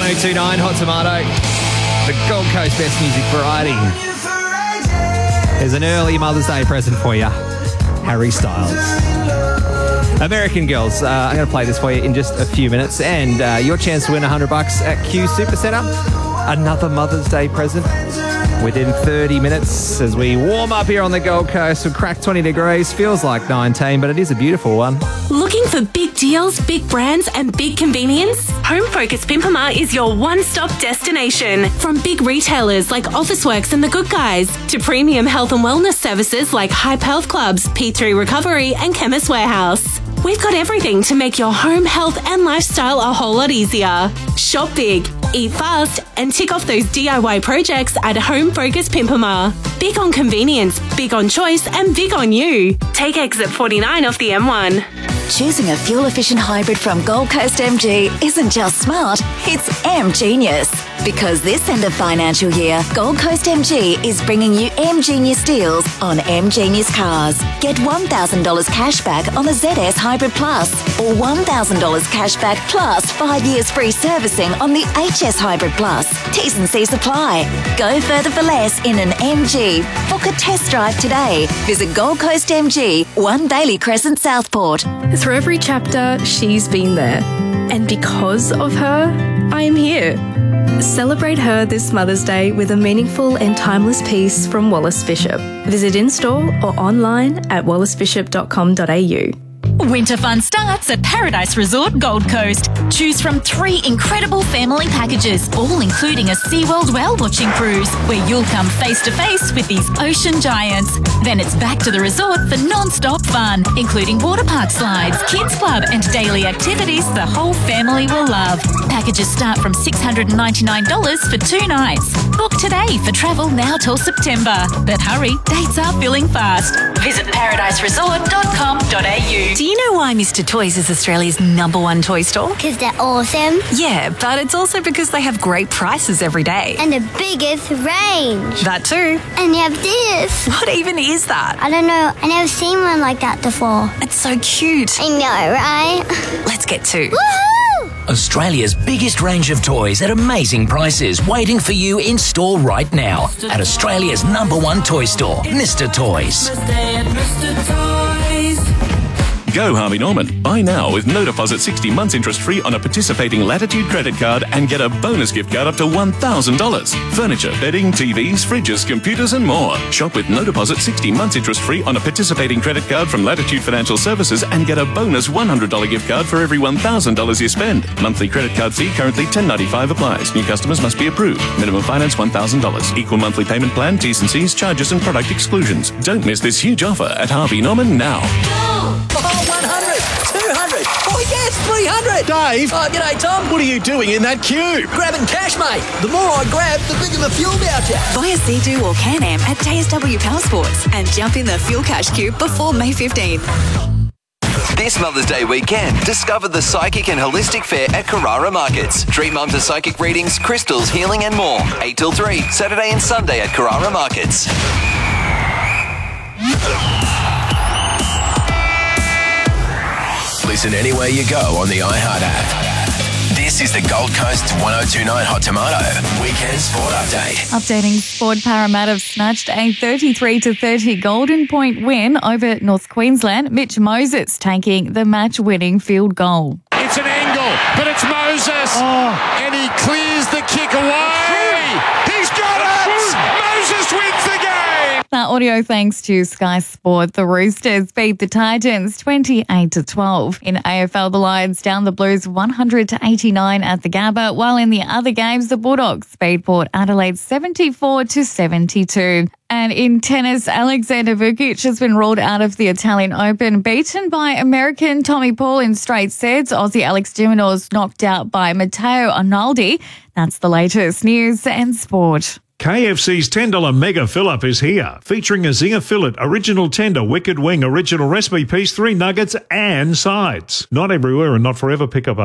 1029 Hot Tomato, the Gold Coast Best Music Variety. There's an early Mother's Day present for you, Harry Styles. American Girls, I'm going to play this for you in just a few minutes, and your chance to win $100 at Q Supercentre. Another Mother's Day present within 30 minutes as we warm up here on the Gold Coast. We'll crack 20 degrees, feels like 19, but it is a beautiful one. Looking for big deals, big brands and big convenience? Home Focus Pimpama is your one-stop destination. From big retailers like Officeworks and The Good Guys to premium health and wellness services like Hype Health Clubs, P3 Recovery and Chemist Warehouse. We've got everything to make your home, health and lifestyle a whole lot easier. Shop big, eat fast and tick off those DIY projects at Home Focus Pimpama. Big on convenience, big on choice and big on you. Take exit 49 off the M1. Choosing a fuel-efficient hybrid from Gold Coast MG isn't just smart, it's M-Genius. Because this end of financial year, Gold Coast MG is bringing you M-Genius deals on M-Genius cars. Get $1,000 cash back on the ZS Hybrid Plus or $1,000 cash back plus 5 years free servicing on the HS Hybrid Plus. T's and C's apply. Go further for less in an MG. Book a test drive today. Visit Gold Coast MG, 1 Bailey Crescent, Southport. Through every chapter, she's been there. And because of her, I am here. Celebrate her this Mother's Day with a meaningful and timeless piece from Wallace Bishop. Visit in-store or online at wallacebishop.com.au. Winter fun starts at Paradise Resort Gold Coast. Choose from 3 incredible family packages, all including a SeaWorld whale-watching cruise, where you'll come face-to-face with these ocean giants. Then it's back to the resort for non-stop fun, including water park slides, kids club and daily activities the whole family will love. Packages start from $699 for 2 nights. Book today for travel now till September. But hurry, dates are filling fast. Visit paradiseresort.com.au. Do you know why Mr. Toys is Australia's #1 toy store? Because they're awesome. Yeah, but it's also because they have great prices every day. And the biggest range. That too. And you have this. What even is that? I don't know. I never seen one like that before. It's so cute. I know, right? Let's get to. Woohoo! Australia's biggest range of toys at amazing prices, waiting for you in store right now at Australia's #1 toy store, Mr. Toys. Go Harvey Norman. Buy now with no deposit 60 months interest free on a participating Latitude credit card and get a bonus gift card up to $1,000. Furniture, bedding, TVs, fridges, computers and more. Shop with no deposit 60 months interest free on a participating credit card from Latitude Financial Services and get a bonus $100 gift card for every $1,000 you spend. Monthly credit card fee currently $10.95 applies. New customers must be approved. Minimum finance $1,000. Equal monthly payment plan, T's and C's, charges and product exclusions. Don't miss this huge offer at Harvey Norman now. Oh, 100, 200, oh yes, 300. Dave! Oh, g'day, Tom. What are you doing in that queue? Grabbing cash, mate. The more I grab, the bigger the fuel voucher. Buy a Sea-Doo or Can-Am at JSW Power Sports and jump in the fuel cash queue before May 15th. This Mother's Day weekend, discover the Psychic and Holistic Fair at Carrara Markets. Treat mum to psychic readings, crystals, healing and more. 8 till 3, Saturday and Sunday at Carrara Markets. Listen anywhere you go on the iHeart app. This is the Gold Coast 1029 Hot Tomato Weekend Sport Update. Updating sport, Parramatta have snatched a 33-30 Golden Point win over North Queensland. Mitch Moses taking the match-winning field goal. It's an angle, but it's Moses. And he clears the kick away. He's got it. Moses wins the game. That audio thanks to Sky Sport. The Roosters beat the Titans 28-12. In AFL, the Lions down the Blues 100-89 at the Gabba, while in the other games, the Bulldogs beat Port Adelaide 74-72. And in tennis, Alexander Vukic has been ruled out of the Italian Open, beaten by American Tommy Paul in straight sets. Aussie Alex de Minaur's knocked out by Matteo Arnaldi. That's the latest news and sport. KFC's $10 Mega Fill-Up is here, featuring a Zinger Fillet, Original Tender, Wicked Wing, Original Recipe Piece, 3 nuggets and sides. Not everywhere and not forever. Pick up